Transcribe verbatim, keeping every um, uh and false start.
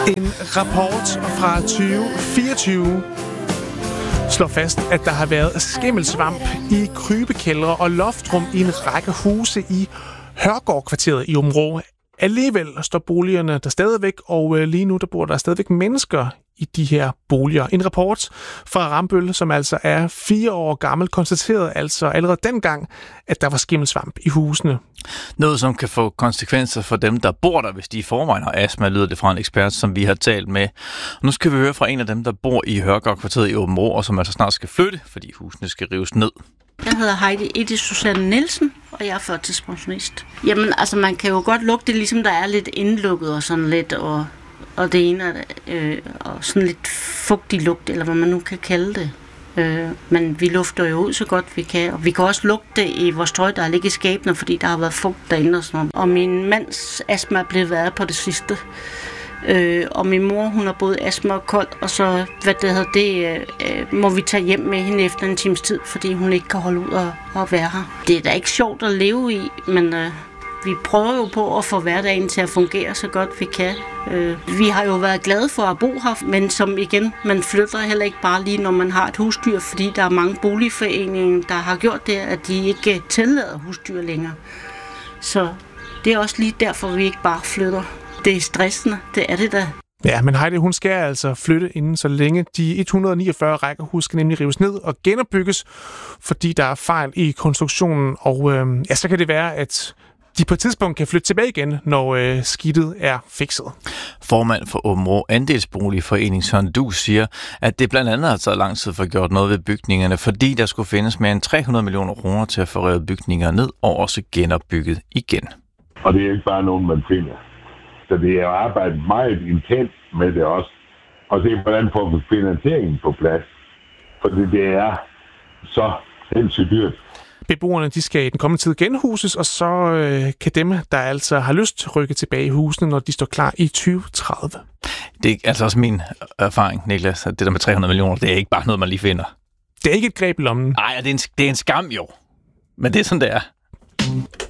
En rapport fra tyve fireogtyve slår fast, at der har været skimmelsvamp i krybekældre og loftrum i en række huse i Hørgård-kvarteret i Aabenraa. Alligevel står boligerne der stadigvæk, og lige nu der bor der stadigvæk mennesker i de her boliger. En rapport fra Rambøll, som altså er fire år gammel, konstaterede altså allerede dengang, at der var skimmelsvamp i husene. Noget, som kan få konsekvenser for dem, der bor der, hvis de i forvejen har astma, lyder det fra en ekspert, som vi har talt med. Og nu skal vi høre fra en af dem, der bor i Hørgård-kvarteret i Aabenraa, og som altså snart skal flytte, fordi husene skal rives ned. Jeg hedder Heidi Edith Susanne Nielsen, og jeg er førtidspensionist. Jamen, altså man kan jo godt lugte det, ligesom der er lidt indlukket og sådan lidt, og, og det ene øh, og sådan lidt fugtig lugt, eller hvad man nu kan kalde det. Øh, men vi lufter jo ud så godt vi kan, og vi kan også lugte det i vores tøj, der har ligget i skabene, fordi der har været fugt derinde og sådan noget. Og min mands astma er blevet været på det sidste. Øh, og min mor, hun har både astma og kold, og så, hvad det hedder, det øh, må vi tage hjem med hende efter en times tid, fordi hun ikke kan holde ud og, og være her. Det er da ikke sjovt at leve i, men øh, vi prøver jo på at få hverdagen til at fungere så godt vi kan. Øh, vi har jo været glade for at bo her, men som igen, man flytter heller ikke bare lige, når man har et husdyr, fordi der er mange boligforeninger, der har gjort det, at de ikke tillader husdyr længere. Så det er også lige derfor, vi ikke bare flytter. Det er stressende, det er det da. Ja, men Heidi, hun skal altså flytte inden så længe. De et hundrede niogfyrre rækkehus skal nemlig rives ned og genopbygges, fordi der er fejl i konstruktionen. Og øh, ja, så kan det være, at de på et tidspunkt kan flytte tilbage igen, når øh, skidtet er fikset. Formand for Aabenraa Andelsboligforening Søren Du siger, at det blandt andet har taget lang tid for at gjort noget ved bygningerne, fordi der skulle findes mere end tre hundrede millioner kroner til at få revet bygninger ned og også genopbygget igen. Og det er ikke bare nogen, man finder. Så det er arbejdet meget intens med det også. Og se, hvordan får vi finansieringen på plads. Fordi det er så sindssygt dyrt. Beboerne de skal i den kommende tid genhuses, og så øh, kan dem, der altså har lyst, rykke tilbage i husene, når de står klar i tyve tredive. Det er altså også min erfaring, Niklas, at det der med tre hundrede millioner, det er ikke bare noget, man lige finder. Det er ikke et greb i lommen. Nej, det er en, det er en skam jo. Men det er sådan, det er.